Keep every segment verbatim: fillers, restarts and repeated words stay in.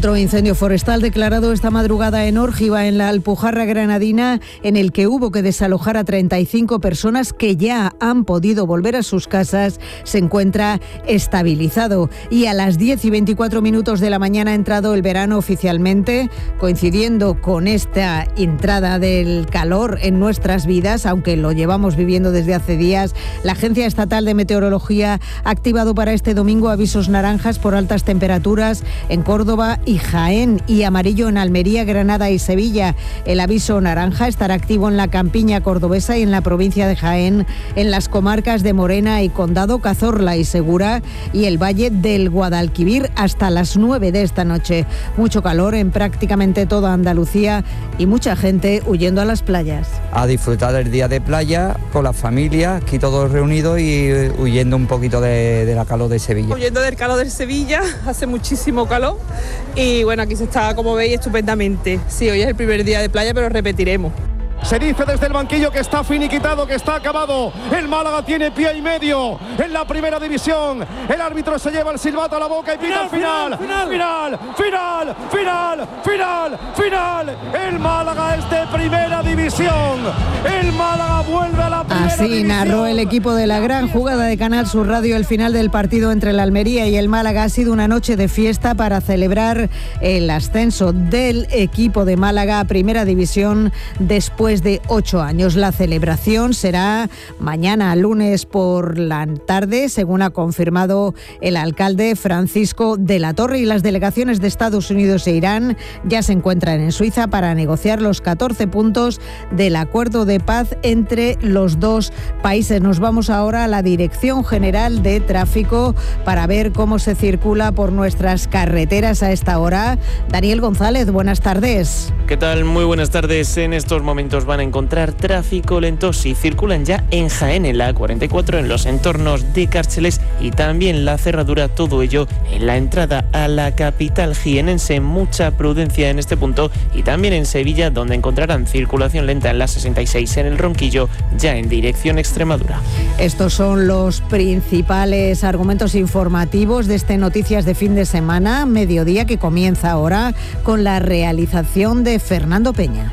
Otro incendio forestal declarado esta madrugada en Órgiva, en la Alpujarra granadina, en el que hubo que desalojar a treinta y cinco personas que ya han podido volver a sus casas, se encuentra estabilizado. Y a las diez y veinticuatro minutos de la mañana ha entrado el verano oficialmente, coincidiendo con esta entrada del calor en nuestras vidas, aunque lo llevamos viviendo desde hace días. La Agencia Estatal de Meteorología ha activado para este domingo avisos naranjas por altas temperaturas en Córdoba y Jaén, y amarillo en Almería, Granada y Sevilla. El aviso naranja estará activo en la campiña cordobesa y en la provincia de Jaén, en las comarcas de Morena y Condado, Cazorla y Segura, y el Valle del Guadalquivir hasta las nueve de esta noche. Mucho calor en prácticamente toda Andalucía y mucha gente huyendo a las playas. A disfrutar del día de playa con la familia, aquí todos reunidos y huyendo un poquito de, de la calor de Sevilla. Huyendo del calor de Sevilla, hace muchísimo calor. Y bueno, aquí se está, como veis, estupendamente. Sí, hoy es el primer día de playa, pero repetiremos. Se dice desde el banquillo que está finiquitado, que está acabado. El Málaga tiene pie y medio en la primera división. El árbitro se lleva el silbato a la boca y pita al final. Final, final, final, final, final, final. El Málaga es de primera división. El Málaga vuelve a la primera Así división. Narró el equipo de la gran jugada de Canal Sur Radio el final del partido entre el Almería y el Málaga. Ha sido una noche de fiesta para celebrar el ascenso del equipo de Málaga a primera división después de ocho años. La celebración será mañana, lunes por la tarde, según ha confirmado el alcalde Francisco de la Torre, y las delegaciones de Estados Unidos e Irán ya se encuentran en Suiza para negociar los catorce puntos del acuerdo de paz entre los dos países. Nos vamos ahora a la Dirección General de Tráfico para ver cómo se circula por nuestras carreteras a esta hora. Daniel González, buenas tardes. ¿Qué tal? Muy buenas tardes. En estos momentos van a encontrar tráfico lento si circulan ya en Jaén, en la A cuarenta y cuatro, en los entornos de Cárceles, y también la cerradura, todo ello en la entrada a la capital jienense. Mucha prudencia en este punto, y también en Sevilla, donde encontrarán circulación lenta en la sesenta y seis en el Ronquillo, ya en dirección Extremadura. Estos son los principales argumentos informativos de este Noticias de fin de semana, mediodía, que comienza ahora con la realización de Fernando Peña.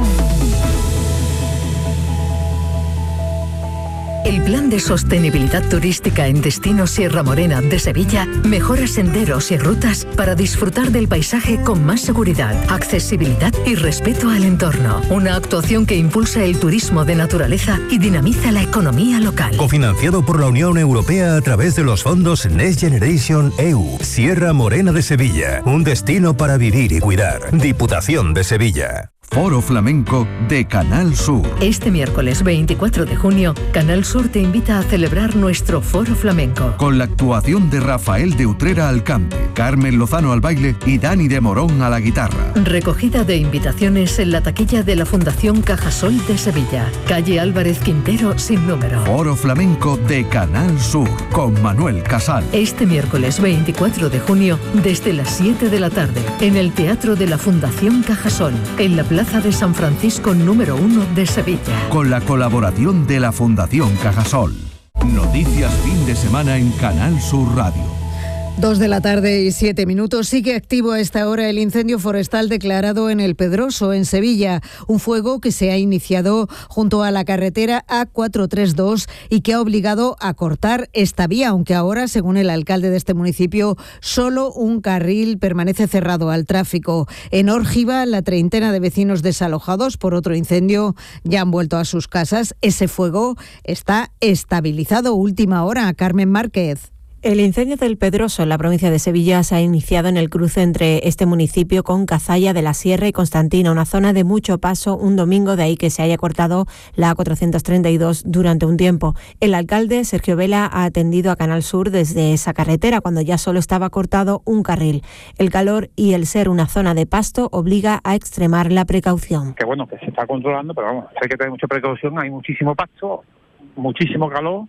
El Plan de Sostenibilidad Turística en Destino Sierra Morena de Sevilla mejora senderos y rutas para disfrutar del paisaje con más seguridad, accesibilidad y respeto al entorno. Una actuación que impulsa el turismo de naturaleza y dinamiza la economía local. Cofinanciado por la Unión Europea a través de los fondos Next Generation E U. Sierra Morena de Sevilla, un destino para vivir y cuidar. Diputación de Sevilla. Foro Flamenco de Canal Sur. Este miércoles veinticuatro de junio, Canal Sur te invita a celebrar nuestro Foro Flamenco. Con la actuación de Rafael de Utrera al cante, Carmen Lozano al baile y Dani de Morón a la guitarra. Recogida de invitaciones en la taquilla de la Fundación Cajasol de Sevilla. Calle Álvarez Quintero sin número. Foro Flamenco de Canal Sur con Manuel Casal. Este miércoles veinticuatro de junio, desde las siete de la tarde, en el Teatro de la Fundación Cajasol, en la Plaza de San Francisco número uno de Sevilla. Con la colaboración de la Fundación Cajasol. Noticias fin de semana en Canal Sur Radio. Dos de la tarde y siete minutos. Sigue activo a esta hora el incendio forestal declarado en El Pedroso, en Sevilla. Un fuego que se ha iniciado junto a la carretera A cuatrocientos treinta y dos y que ha obligado a cortar esta vía, aunque ahora, según el alcalde de este municipio, solo un carril permanece cerrado al tráfico. En Órgiva, la treintena de vecinos desalojados por otro incendio ya han vuelto a sus casas. Ese fuego está estabilizado. Última hora, Carmen Márquez. El incendio del Pedroso en la provincia de Sevilla se ha iniciado en el cruce entre este municipio con Cazalla de la Sierra y Constantina, una zona de mucho paso un domingo, de ahí que se haya cortado la A cuatrocientos treinta y dos durante un tiempo. El alcalde, Sergio Vela, ha atendido a Canal Sur desde esa carretera cuando ya solo estaba cortado un carril. El calor y el ser una zona de pasto obliga a extremar la precaución. Que bueno, que se está controlando, pero vamos, hay que tener mucha precaución, hay muchísimo pasto, muchísimo calor.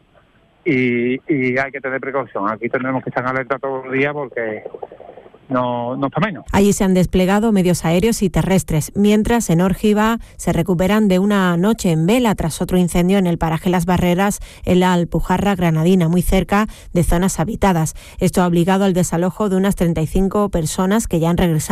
Y, y hay que tener precaución. Aquí tendremos que estar en alerta todos los días porque no, no está menos. Allí se han desplegado medios aéreos y terrestres, mientras en Órgiva se recuperan de una noche en vela tras otro incendio en el paraje Las Barreras, en la Alpujarra granadina, muy cerca de zonas habitadas. Esto ha obligado al desalojo de unas treinta y cinco personas que ya han regresado